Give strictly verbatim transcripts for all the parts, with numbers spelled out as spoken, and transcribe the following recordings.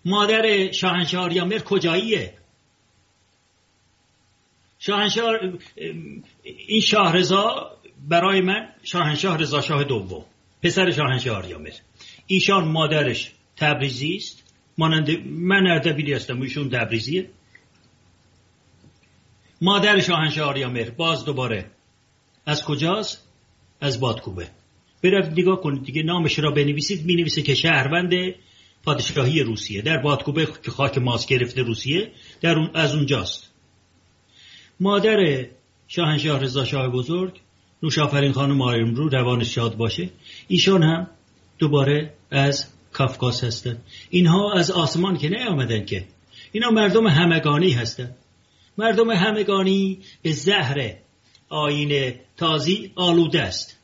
مادر شاهنشاه آریامر کجاییه؟ شاهنشاه این شاهرضا برای من شاهنشاه رضا شاه دوم، پسر شاهنشاه آریامر. ایشان مادرش تبریزی است، مانند من اردبیلی هستم، ایشون تبریزیه. مادر شاهنشاه آریامر باز دوباره از کجاست؟ از بادکوبه. برید نگاه کنید دیگه، نامش را بنویسید، می‌نویسه که شهروند پادشاهی روسیه، در بادکوبه که خاک ماست گرفته روسیه، در اون از اونجاست. مادر شاهنشاه رضا شاه بزرگ، نوشافرین خانم آرامرو روانش شاد باشه، ایشان هم دوباره از کافکاس هستن. اینها از آسمان که نیامدن که، اینا مردم همگانی هستن. مردم همگانی به زهر آیین تازی آلوده است.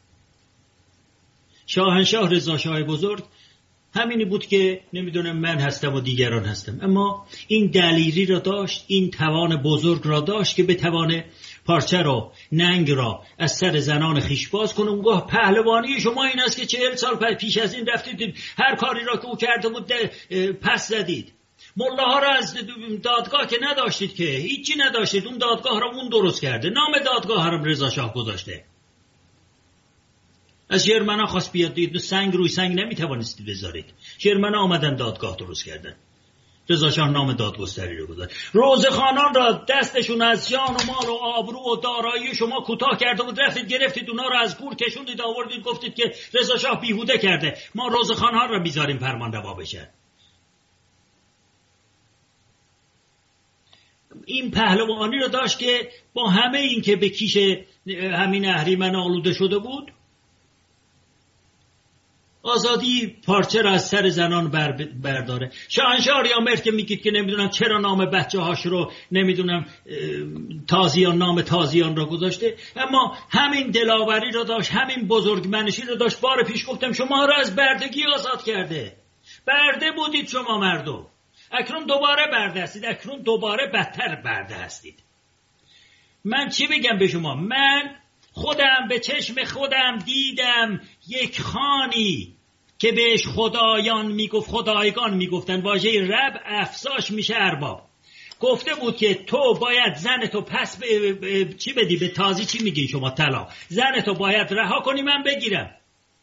شاهنشاه رضا شاه بزرگ همینی بود که نمیدونم من هستم و دیگران هستم، اما این دلیری را داشت، این توان بزرگ را داشت که به توان پارچه را، ننگ را از سر زنان خیش باز کنه. اونگاه پهلوانی شما این است که چهل سال پیش از این رفتید هر کاری را که او کرده بود پس زدید. ملاها را از دادگاه که نداشتید، که هیچی نداشتید، اون دادگاه را اون درست کرده، نام دادگاه را رضا شاه گذاشته. از ژرمنا خواست بیاد دید، سنگ روی سنگ نمیتوانستید بذارید. ژرمنا آمدن دادگاه درست کردن، رضا شاه نام دادگستری رو گذاشت. روزخوانان را دستشون از جان و مال و آبرو و دارایی شما کوتاه کرده بود، رفتید گرفتید اونا را از گور کشوندید آوردید گفتید که رضا شاه بیهوده کرده، ما روزخوانان را میذاریم فرمان روا بشه. این پهلوانی رو داشت که با همه این که به کیش همین اهریمن آلوده شده بود، آزادی پارچه را از سر زنان بر برداره. شاهنشاه آریامر که میگید که نمیدونم چرا نام بچه هاش رو نمیدونم تازیان، نام تازیان را گذاشته، اما همین دلاوری رو داشت، همین بزرگمنشی رو داشت. بار پیش گفتم شما را از بردگی آزاد کرده. برده بودید شما مردم، اکنون دوباره برده هستید، اکنون دوباره بدتر برده هستید. من چی بگم به شما؟ من خودم به چشم خودم دیدم یک خانی که بهش خدایان میگفت، خدایگان میگفتن، واژه رب افزاش میشه ارباب. گفته بود که تو باید زن تو پس ب... ب... چی بدی به تازی، چی میگی شما، طلا، زن تو باید رها کنی من بگیرم.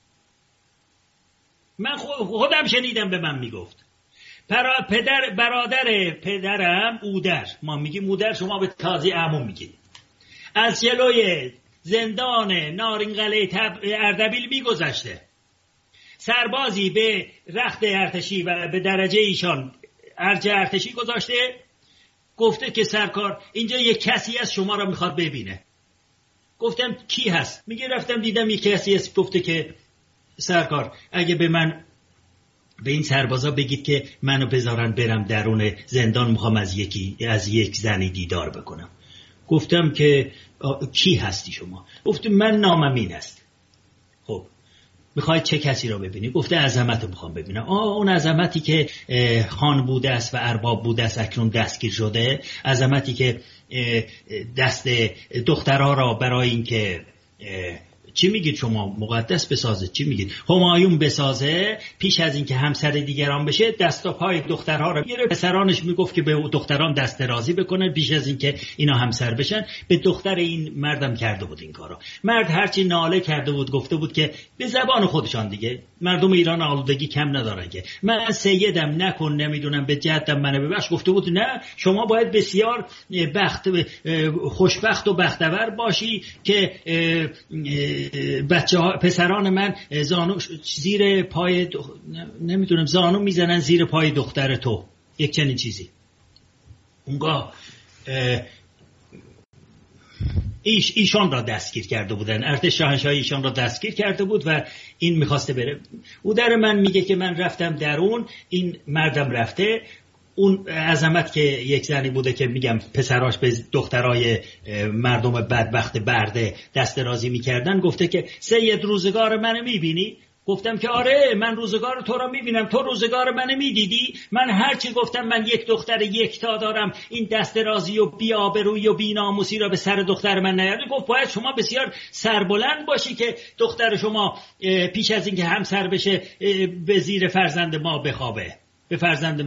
من خودم شنیدم به من میگفت. پرا... پدر برادر پدرم اودر، ما میگیم اودر، شما به تازی عمو میگید، از جلوی زندان نارنگله تب... اردبیل میگذشته. سربازی به رخت ارتشی و به درجه ایشان ارج ارتشی گذاشته، گفته که سرکار اینجا یک کسی از شما را میخواد ببینه. گفتم کی هست؟ میگه رفتم دیدم یک کسی هست. گفته که سرکار اگه به من، به این سربازا بگید که منو بذارن برم درون زندان، میخوام از یکی از یک زنی دیدار بکنم. گفتم که کی هستی شما؟ گفته من نامم این است. خب میخوای چه کسی را ببینی؟ گفته عظمت رو میخوام ببینم. آه اون عظمتی که خان بوده است و ارباب بوده است اکنون دستگیر شده، عظمتی که دست دخترها را برای این که چی میگید شما مقدس بسازه، چی میگید همایون بسازه، پیش از اینکه همسر دیگران بشه دست و پای دخترها رو میگیره. پسرانش میگفت که به دختران دست درازی بکنن پیش از اینکه اینا همسر بشن. به دختر این مردم کرده بود این کارو. مرد هرچی ناله کرده بود گفته بود که به زبان خودشان دیگه، مردم ایران آلودگی کم ندارن که من سیدم نکن، نمیدونم به جدم منو ببخش. گفته بود نه، شما باید بسیار بخت خوشبخت و بختور باشی که بچه ها پسران من زانو زیر پای دخ... نمیدونم زانو میزنن زیر پای دختر تو، یک چنین چیزی. اونگاه ایش ایشان را دستگیر کرده بودن، ارتش شاهنشاهی ایشان را دستگیر کرده بود و این میخواسته بره. او در من میگه که من رفتم درون، این مردم رفته. اون عظمت که یک زنی بوده که میگم پسراش به دخترای مردم بدبخت برده دست رازی میکردن، گفته که سید روزگار منو میبینی؟ گفتم که آره من روزگار تو را میبینم، تو روزگار منو میدیدی؟ من هرچی گفتم من یک دختر یکتا دارم، این دست رازی و بی‌آبرویی و بی‌ناموسی را به سر دختر من نیاری. گفت باید شما بسیار سربلند باشی که دختر شما پیش از اینکه همسر بشه به زیر فرزند ما بخوابه، به فرزند